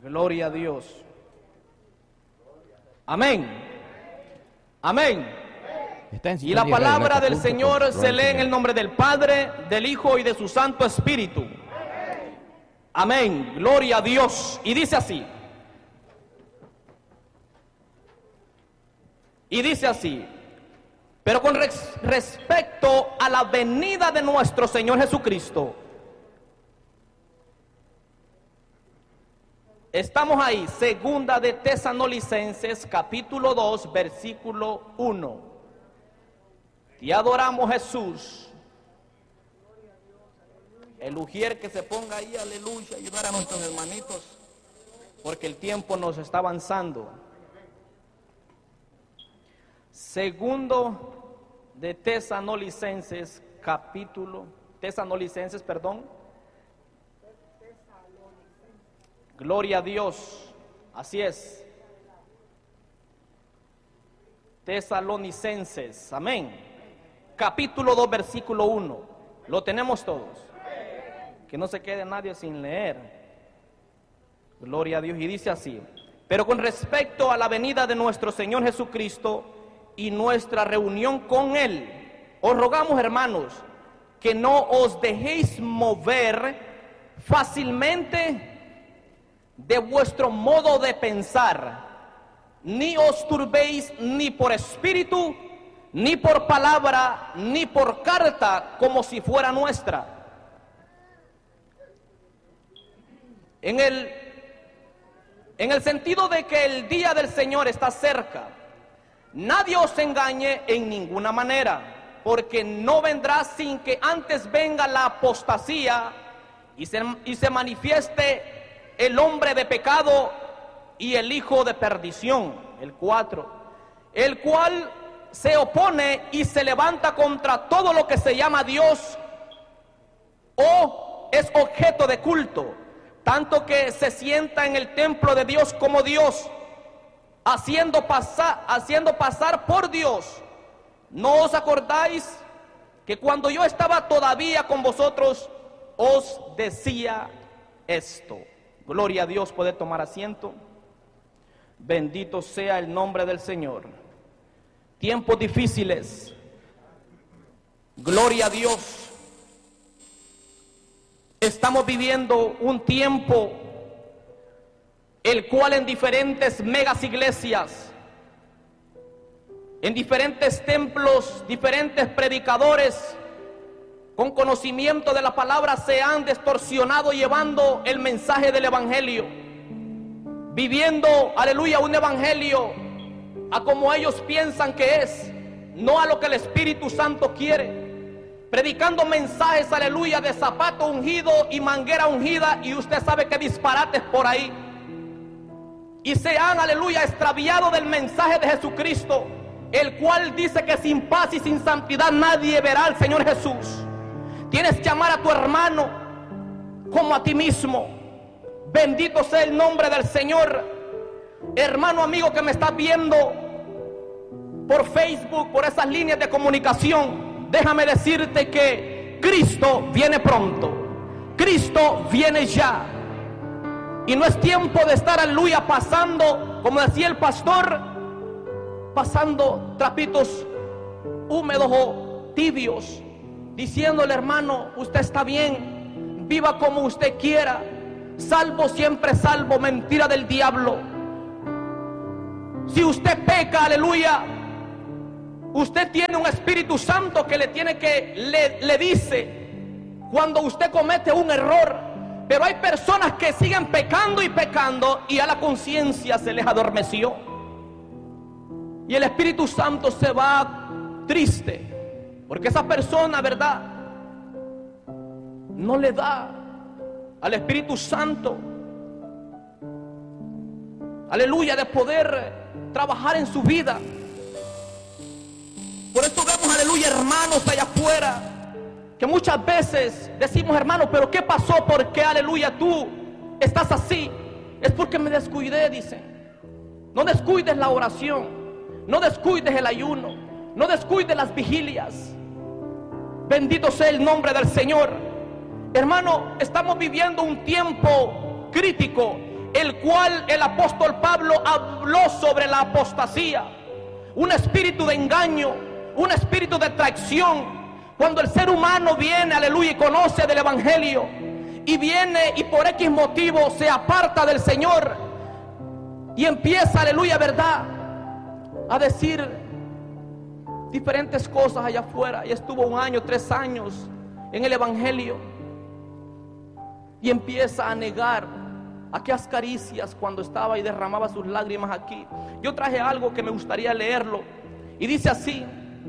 Gloria a Dios. Amén. Amén. Y la palabra del Señor se lee en el nombre del Padre, del Hijo y de su Santo Espíritu. Amén. Gloria a Dios. Y dice así. Y dice así. Pero con respecto a la venida de nuestro Señor Jesucristo, estamos ahí, segunda de Tesalonicenses, capítulo 2, versículo 1. Y adoramos a Jesús. El ujier que se ponga ahí, aleluya, ayudar a nuestros hermanitos, porque el tiempo nos está avanzando. Segundo de Tesalonicenses, Gloria a Dios, así es. Tesalonicenses, amén. Capítulo 2, versículo 1. Lo tenemos todos. Que no se quede nadie sin leer. Gloria a Dios. Y dice así: pero con respecto a la venida de nuestro Señor Jesucristo y nuestra reunión con Él, os rogamos, hermanos, que no os dejéis mover fácilmente de vuestro modo de pensar, ni os turbéis ni por espíritu, ni por palabra, ni por carta, como si fuera nuestra. En el sentido de que el día del Señor está cerca. Nadie os engañe en ninguna manera, porque no vendrá sin que antes venga la apostasía y se manifieste el hombre de pecado y el hijo de perdición. El 4. El cual se opone y se levanta contra todo lo que se llama Dios o es objeto de culto, tanto que se sienta en el templo de Dios como Dios, haciendo pasar por Dios. ¿No os acordáis que cuando yo estaba todavía con vosotros os decía esto? Gloria a Dios. Puede tomar asiento. Bendito sea el nombre del Señor. Tiempos difíciles. Gloria a Dios. Estamos viviendo un tiempo el cual en diferentes megas iglesias, en diferentes templos, diferentes predicadores con conocimiento de la palabra se han distorsionado llevando el mensaje del evangelio, viviendo, aleluya, un evangelio a como ellos piensan que es, no a lo que el Espíritu Santo quiere, predicando mensajes, aleluya, de zapato ungido y manguera ungida, y usted sabe que disparates por ahí. Y se han, aleluya, extraviado del mensaje de Jesucristo, el cual dice que sin paz y sin santidad nadie verá al Señor Jesús. Tienes que amar a tu hermano como a ti mismo. Bendito sea el nombre del Señor. Hermano, amigo que me estás viendo por Facebook, por esas líneas de comunicación, déjame decirte que Cristo viene pronto. Cristo viene ya. Y no es tiempo de estar, aleluya, pasando, como decía el pastor, pasando trapitos húmedos o tibios, diciéndole: hermano, usted está bien, viva como usted quiera, salvo siempre salvo. Mentira del diablo. Si usted peca, aleluya, usted tiene un Espíritu Santo que le dice cuando usted comete un error. Pero hay personas que siguen pecando y pecando y a la conciencia se les adormeció. Y el Espíritu Santo se va triste, porque esa persona, ¿verdad?, no le da al Espíritu Santo, aleluya, de poder trabajar en su vida. Por eso vemos, aleluya, hermanos allá afuera, que muchas veces decimos: hermano, pero ¿qué pasó? ¿Por qué, aleluya, tú estás así? Es porque me descuidé, dicen. No descuides la oración, no descuides el ayuno, no descuides las vigilias. Bendito sea el nombre del Señor. Hermano, estamos viviendo un tiempo crítico el cual el apóstol Pablo habló sobre la apostasía, un espíritu de engaño, un espíritu de traición. Cuando el ser humano viene, aleluya, y conoce del evangelio, y viene y por X motivo se aparta del Señor, y empieza, aleluya, verdad, a decir diferentes cosas allá afuera, y estuvo 1 año, 3 años en el evangelio, y empieza a negar aquellas caricias cuando estaba y derramaba sus lágrimas aquí. Yo traje algo que me gustaría leerlo, y dice así.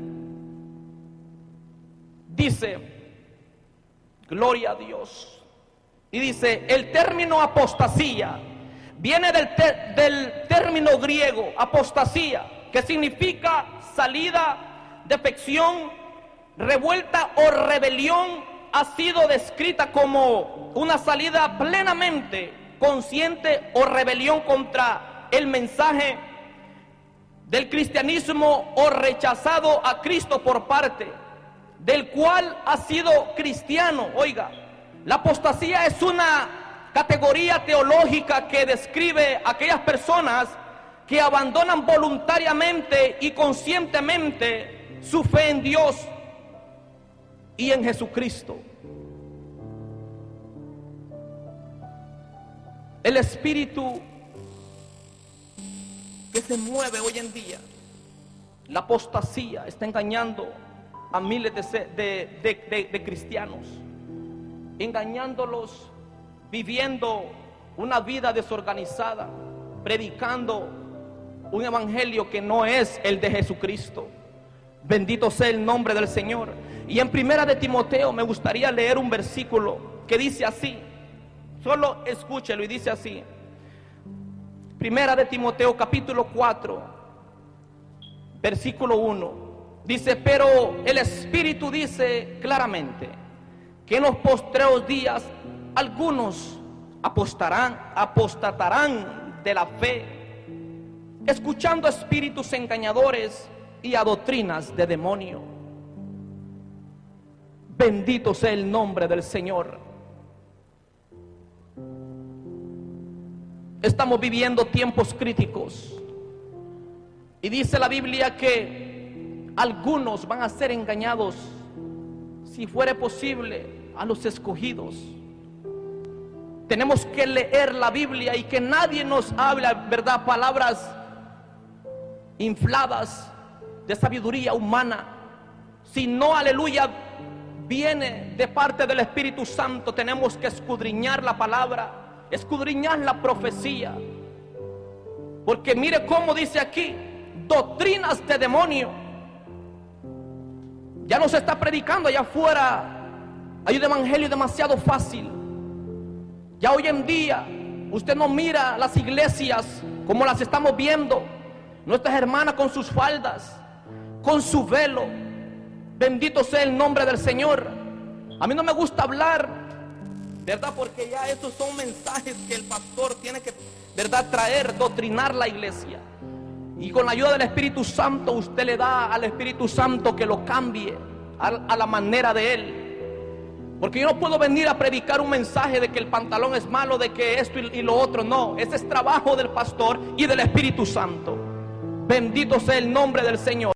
Dice, gloria a Dios, y dice, el término apostasía viene del término griego apostasía, que significa salida, defección, revuelta o rebelión. Ha sido descrita como una salida plenamente consciente o rebelión contra el mensaje del cristianismo, o rechazado a Cristo por parte del cual ha sido cristiano. Oiga, la apostasía es una categoría teológica que describe a aquellas personas que abandonan voluntariamente y conscientemente su fe en Dios y en Jesucristo. El espíritu que se mueve hoy en día, la apostasía, está engañando a miles de cristianos, engañándolos, viviendo una vida desorganizada, predicando un evangelio que no es el de Jesucristo. Bendito sea el nombre del Señor. Y en 1 de Timoteo me gustaría leer un versículo que dice así, solo escúchelo, y dice así. 1 de Timoteo capítulo 4, versículo 1. Dice, pero el Espíritu dice claramente que en los postreros días algunos apostatarán de la fe, escuchando espíritus engañadores y a doctrinas de demonio. Bendito sea el nombre del Señor. Estamos viviendo tiempos críticos, y dice la Biblia que algunos van a ser engañados, si fuere posible, a los escogidos. Tenemos que leer la Biblia y que nadie nos hable, ¿verdad?, palabras infladas de sabiduría humana, sino, aleluya, viene de parte del Espíritu Santo. Tenemos que escudriñar la palabra, escudriñar la profecía, porque mire cómo dice aquí, doctrinas de demonio. Ya no se está predicando allá afuera, hay un evangelio demasiado fácil. Ya hoy en día usted no mira las iglesias como las estamos viendo, nuestras hermanas con sus faldas, con su velo. Bendito sea el nombre del Señor. A mí no me gusta hablar, ¿verdad?, porque ya esos son mensajes que el pastor tiene que, ¿verdad?, traer, doctrinar la iglesia. Y con la ayuda del Espíritu Santo, usted le da al Espíritu Santo que lo cambie a la manera de Él. Porque yo no puedo venir a predicar un mensaje de que el pantalón es malo, de que esto y lo otro. No, ese es trabajo del pastor y del Espíritu Santo. Bendito sea el nombre del Señor.